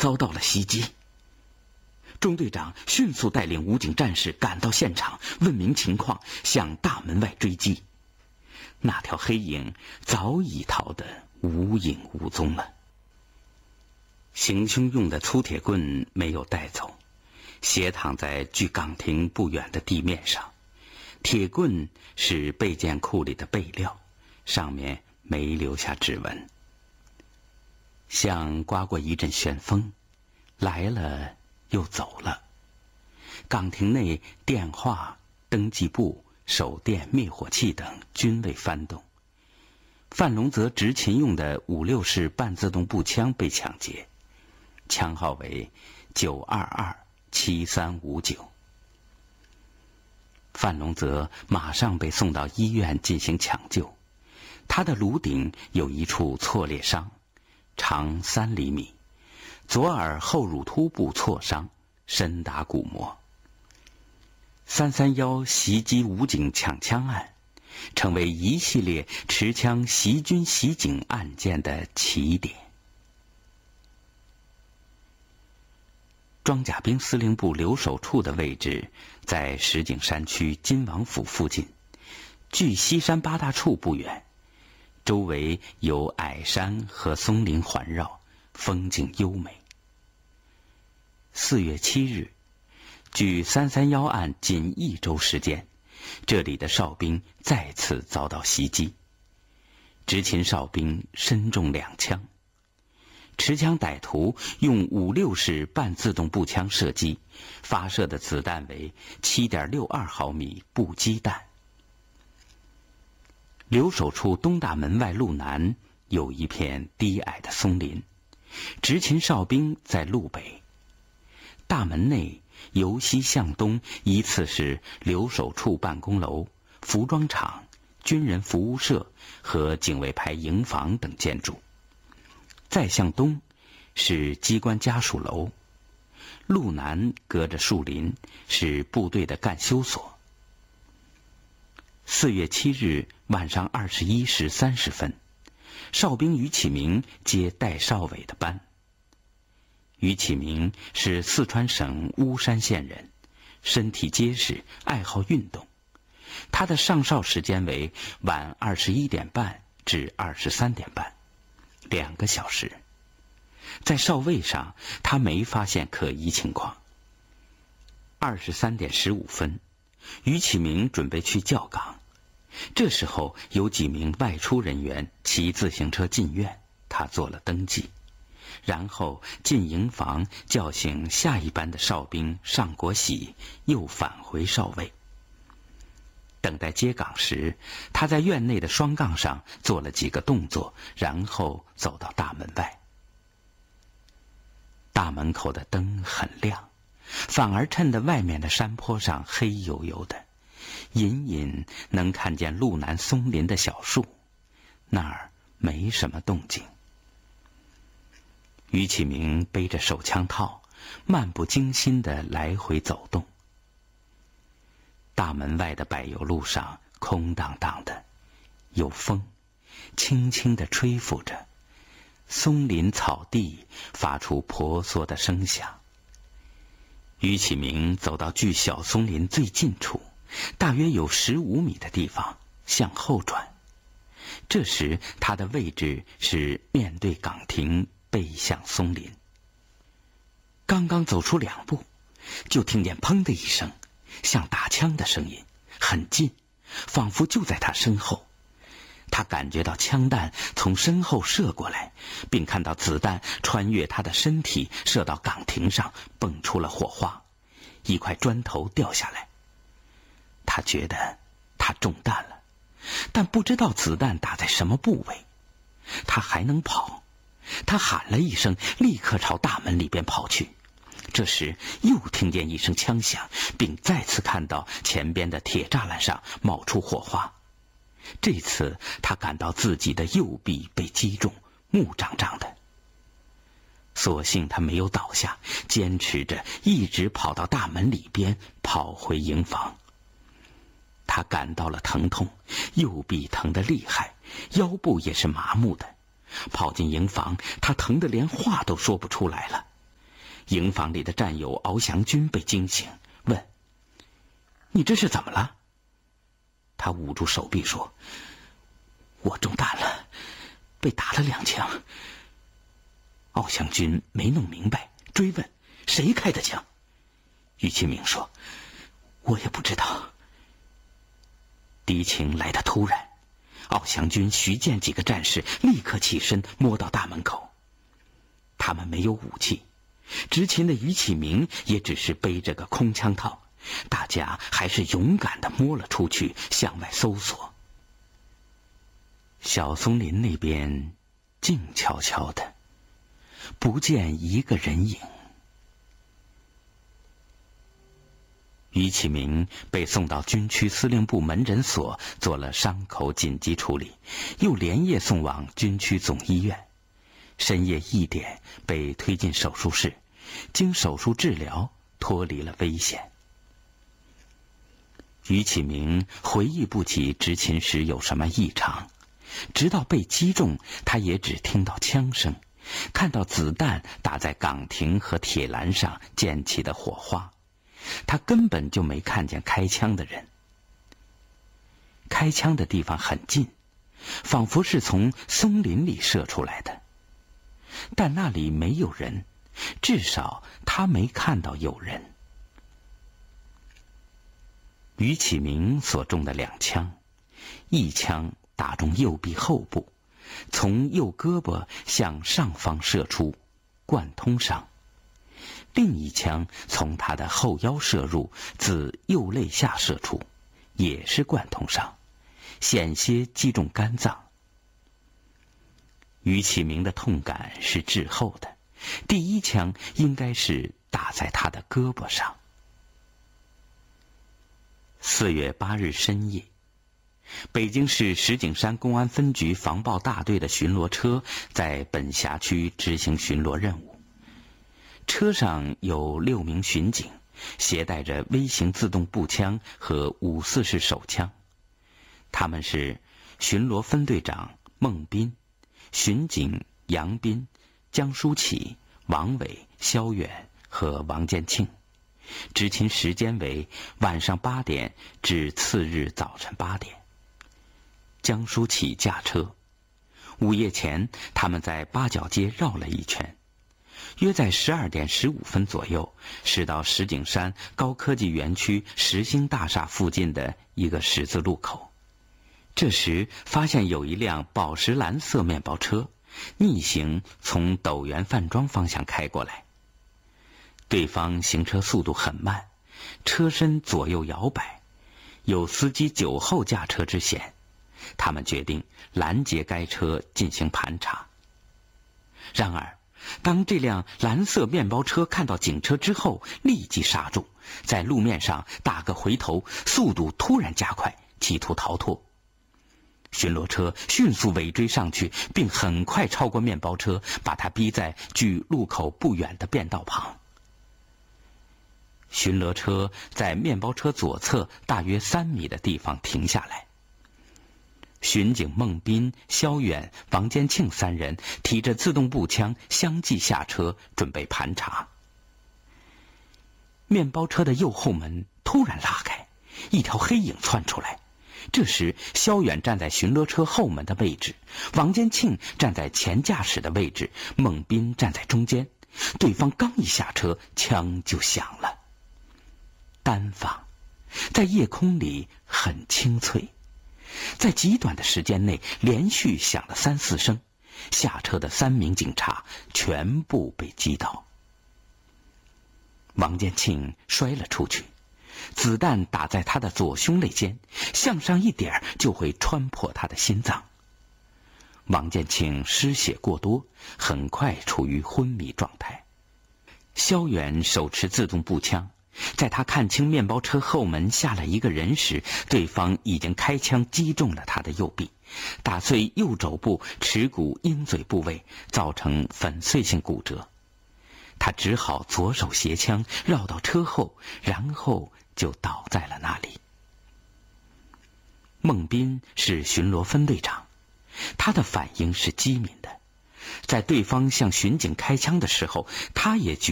遭到了袭击。中队长迅速带领武警战士赶到现场，问明情况，向大门外追击。那条黑影早已逃得无影无踪了。行凶用的粗铁棍没有带走，斜躺在距岗亭不远的地面上。铁棍是备件库里的备料，上面没留下指纹。像刮过一阵旋风，来了又走了。岗亭内电话、登记簿、手电、灭火器等均未翻动。范龙泽执勤用的56式半自动步枪被抢劫，枪号为9227359。范龙泽马上被送到医院进行抢救，他的颅顶有一处挫裂伤，长3厘米，左耳后乳突部挫伤，深达骨膜。331袭击武警抢枪案，成为一系列持枪袭军袭警案件的起点。装甲兵司令部留守处的位置在石景山区金王府附近，距西山八大处不远，周围有矮山和松林环绕，风景优美。4月7日，距331案仅1周时间，这里的哨兵再次遭到袭击，执勤哨兵身中2枪。持枪歹徒用56式半自动步枪射击，发射的子弹为7.62毫米步机弹。留守处东大门外路南有一片低矮的松林，执勤哨兵在路北。大门内由西向东依次是留守处办公楼、服装厂、军人服务社和警卫排营房等建筑。再向东是机关家属楼，路南隔着树林是部队的干休所。4月7日晚上21时30分，哨兵于启明接代哨委的班。于启明是四川省巫山县人，身体结实，爱好运动。他的上哨时间为晚21点半至23点半，2个小时。在哨位上，他没发现可疑情况。23点15分，于启明准备去校岗，这时候有几名外出人员骑自行车进院，他做了登记，然后进营房叫醒下一班的哨兵尚国喜，又返回哨位。等待接岗时，他在院内的双杠上做了几个动作，然后走到大门外。大门口的灯很亮，反而衬得外面的山坡上黑黝黝的，隐隐能看见路南松林的小树，那儿没什么动静。于启明背着手枪套，漫不经心地来回走动。大门外的柏油路上空荡荡的，有风轻轻地吹拂着，松林草地发出婆娑的声响。于启明走到距小松林最近处，大约有15米的地方，向后转。这时他的位置是面对岗亭，背向松林。刚刚走出2步，就听见砰的一声，像打枪的声音，很近，仿佛就在他身后。他感觉到枪弹从身后射过来，并看到子弹穿越他的身体，射到岗亭上，蹦出了火花，一块砖头掉下来。他觉得他中弹了，但不知道子弹打在什么部位。他还能跑，他喊了一声，立刻朝大门里边跑去。这时又听见一声枪响，并再次看到前边的铁栅栏上冒出火花。这次他感到自己的右臂被击中，木胀胀的。所幸他没有倒下，坚持着一直跑到大门里边，跑回营房。他感到了疼痛，右臂疼得厉害，腰部也是麻木的。跑进营房，他疼得连话都说不出来了。 营房里的战友敖祥军被惊醒，问：“你这是怎么了？”他捂住手臂说：“我中弹了，被打了2枪。”敖祥军没弄明白，追问：“谁开的枪？”于启明说：“我也不知道。”敌情来得突然，敖祥军、徐建几个战士立刻起身，摸到大门口。他们没有武器，执勤的于启明也只是背着个空枪套，大家还是勇敢地摸了出去，向外搜索。小松林那边静悄悄的，不见一个人影。于启明被送到军区司令部门诊所做了伤口紧急处理，又连夜送往军区总医院。深夜1点被推进手术室，经手术治疗，脱离了危险。于启明回忆不起执勤时有什么异常，直到被击中，他也只听到枪声，看到子弹打在岗亭和铁栏上溅起的火花，他根本就没看见开枪的人。开枪的地方很近，仿佛是从松林里射出来的，但那里没有人，至少他没看到有人。于启明所中的2枪，一枪打中右臂后部，从右胳膊向上方射出，贯通伤；另一枪从他的后腰射入，自右肋下射出，也是贯通伤，险些击中肝脏。于启明的痛感是滞后的，第一枪应该是打在他的胳膊上。4月8日深夜，北京市石景山公安分局防暴大队的巡逻车在本辖区执行巡逻任务。车上有6名巡警，携带着微型自动步枪和5.4式手枪。他们是巡逻分队长孟斌、巡警杨斌、江书启、王伟、肖远和王建庆。执勤时间为晚上8点至次日早晨8点。江书启驾车，午夜前他们在八角街绕了一圈，约在12点15分左右驶到石景山高科技园区石兴大厦附近的一个十字路口。这时发现有一辆宝石蓝色面包车逆行从斗园饭庄方向开过来，对方行车速度很慢，车身左右摇摆，有司机酒后驾车之嫌。他们决定拦截该车进行盘查。然而当这辆蓝色面包车看到警车之后，立即刹住，在路面上打个回头，速度突然加快，企图逃脱。巡逻车迅速尾追上去，并很快超过面包车，把它逼在距路口不远的便道旁。巡逻车在面包车左侧大约3米的地方停下来。巡警孟斌、肖远、王建庆3人提着自动步枪相继下车，准备盘查。面包车的右后门突然拉开，一条黑影窜出来。这时肖远站在巡逻车后门的位置，王建庆站在前驾驶的位置，孟斌站在中间。对方刚一下车，枪就响了。单放在夜空里很清脆，在极短的时间内连续响了3、4声，下车的3名警察全部被击倒。王建庆摔了出去，子弹打在他的左胸肋间，向上一点就会穿破他的心脏。王建庆失血过多，很快处于昏迷状态。肖远手持自动步枪，在他看清面包车后门下了一个人时，对方已经开枪击中了他的右臂，打碎右肘部耻骨鹰嘴部位，造成粉碎性骨折。他只好左手携枪绕到车后，然后就倒在了那里。孟斌是巡逻分队长，他的反应是机敏的，在对方向巡警开枪的时候，他也举